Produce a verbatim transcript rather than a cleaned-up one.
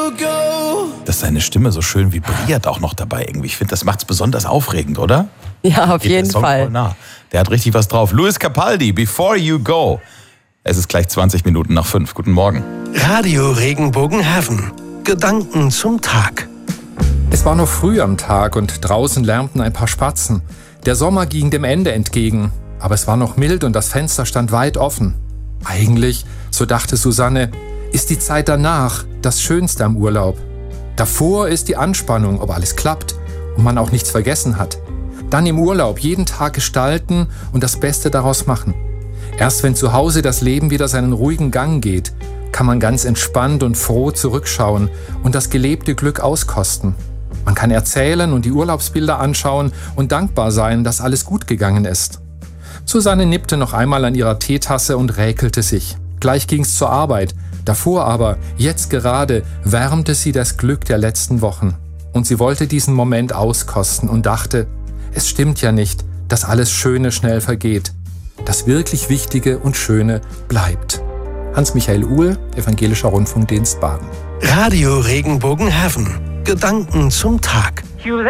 Dass seine Stimme so schön vibriert auch noch dabei irgendwie. Ich finde, das macht es besonders aufregend, oder? Ja, auf Geht jeden der Song Fall. voll nah. Der hat richtig was drauf. Luis Capaldi, Before You Go. Es ist gleich zwanzig Minuten nach fünf. Guten Morgen. Radio Regenbogen Heaven. Gedanken zum Tag. Es war noch früh am Tag und draußen lärmten ein paar Spatzen. Der Sommer ging dem Ende entgegen, aber es war noch mild und das Fenster stand weit offen. Eigentlich, so dachte Susanne, ist die Zeit danach das Schönste am Urlaub. Davor ist die Anspannung, ob alles klappt und man auch nichts vergessen hat. Dann im Urlaub jeden Tag gestalten und das Beste daraus machen. Erst wenn zu Hause das Leben wieder seinen ruhigen Gang geht, kann man ganz entspannt und froh zurückschauen und das gelebte Glück auskosten. Man kann erzählen und die Urlaubsbilder anschauen und dankbar sein, dass alles gut gegangen ist. Susanne nippte noch einmal an ihrer Teetasse und räkelte sich. Gleich ging's zur Arbeit. Davor aber, jetzt gerade, wärmte sie das Glück der letzten Wochen. Und sie wollte diesen Moment auskosten und dachte, es stimmt ja nicht, dass alles Schöne schnell vergeht. Das wirklich Wichtige und Schöne bleibt. Hans-Michael Uhl, Evangelischer Rundfunkdienst Baden. Radio Regenbogen Heaven. Gedanken zum Tag.